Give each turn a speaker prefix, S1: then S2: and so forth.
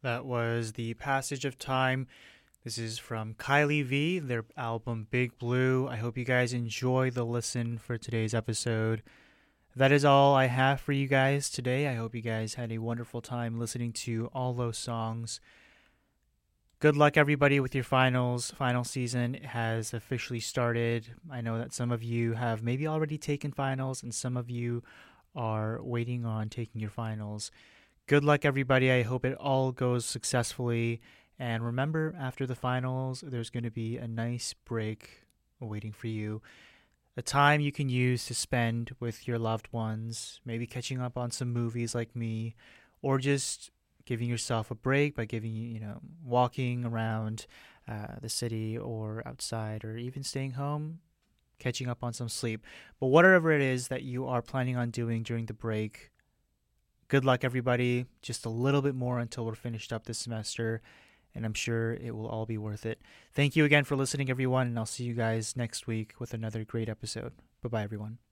S1: That was The Passage of Time. This is from Kylie V, their album Big Blue. I hope you guys enjoy the listen for today's episode. That is all I have for you guys today. I hope you guys had a wonderful time listening to all those songs. Good luck, everybody, with your finals. Final season has officially started. I know that some of you have maybe already taken finals, and some of you are waiting on taking your finals. Good luck, everybody. I hope it all goes successfully. And remember, after the finals, there's going to be a nice break waiting for you. A time you can use to spend with your loved ones, maybe catching up on some movies like me, or just giving yourself a break by walking around the city or outside, or even staying home, catching up on some sleep. But whatever it is that you are planning on doing during the break, good luck, everybody. Just a little bit more until we're finished up this semester, and I'm sure it will all be worth it. Thank you again for listening, everyone, and I'll see you guys next week with another great episode. Bye-bye, everyone.